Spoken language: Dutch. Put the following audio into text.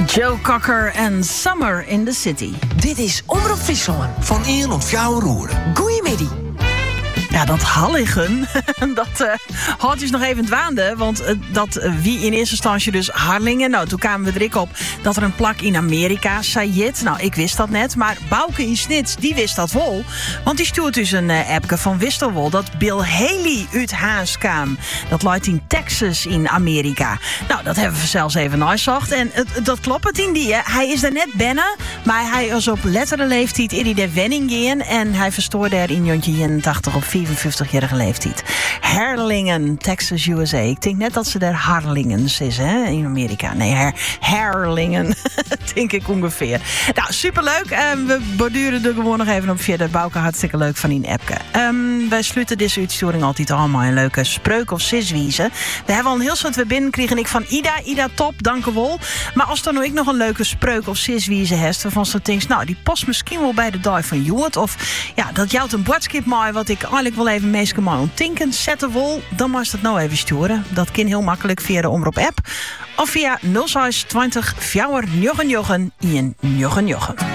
Joe Cocker en Summer in the City. Dit is Omroep Friesland. Van 1 tot 4 uur. Goeiemiddag. Ja, dat Halligen, dat houdt dus nog even dwaande. Want wie in eerste instantie dus Harlingen. Nou, toen kwamen we er op dat er een plak in Amerika sayit. Nou, ik wist dat net. Maar Bouke in Snits, die wist dat wel. Want die stuurt dus een appje van Wistelwol dat Bill Haley uit Haas kwam. Dat luidt in Texas in Amerika. Nou, dat hebben we zelfs even nagezocht. En dat klopt het in die. Hij is er net binnen. Maar hij is op lettere leeftijd in de wenning in. En hij verstoorde er in Jontje 81 op 54-jarige leeftijd. Harlingen, Texas, USA. Ik denk net dat ze daar Harlingens is, hè, in Amerika. Nee, Harlingen, denk ik ongeveer. Nou, superleuk. We borduren er gewoon nog even op via de Bouke. Hartstikke leuk van die appke. Wij sluiten deze uitsturing altijd allemaal een leuke spreuk of siswiezen. We hebben al een heel soort weer binnenkregen. Ik van Ida top, dank u wel. Maar als dan nou ik nog een leuke spreuk of siswiezen heeft, waarvan ze denkt, nou, die past misschien wel bij de dag van Joert. Of ja, dat jouwt een bordskip mooi, wat ik eigenlijk wel even meestal maar onttinken, zetten wil, dan mag je dat nou even sturen. Dat kan heel makkelijk via de Omroep app of via 06 20 4 9 9 1 9 9.